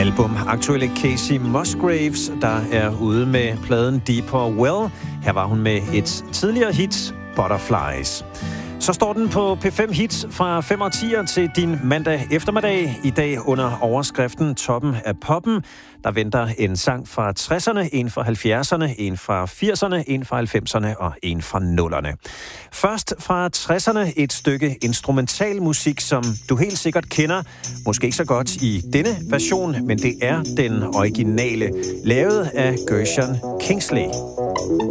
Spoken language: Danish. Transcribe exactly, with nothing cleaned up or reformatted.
album. Aktuelle Kacey Musgraves, der er ude med pladen Deeper Well. Her var hun med et tidligere hit, Butterflies. Så står den på P fem Hits fra fem og tier til din mandag eftermiddag. I dag under overskriften Toppen af poppen. Der venter en sang fra tresserne, en fra halvfjerdserne, en fra firserne, en fra halvfemserne og en fra nullerne. Først fra tresserne et stykke instrumental musik, som du helt sikkert kender. Måske ikke så godt i denne version, men det er den originale, lavet af Gershon Kingsley.